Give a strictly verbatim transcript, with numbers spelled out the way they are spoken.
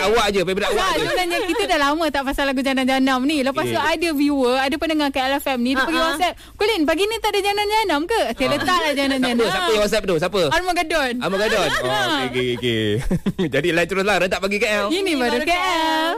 awak je, favorite awak Tak, je. sebenarnya kita dah lama tak pasal lagu Janam-Janam ni. Lepas tu Okay. ada viewer, ada pendengar K L F M ni, dia pergi Ha-ha. WhatsApp, Colin, pagi ni tak ada Janam-Janam ke? Saya letaklah Siapa? Janam-Janam. Siapa yang WhatsApp tu? Siapa? Armageddon. Armageddon. Oh, okey okey okey. Jadi lain teruslah rentak pagi K L. Ini baru K L.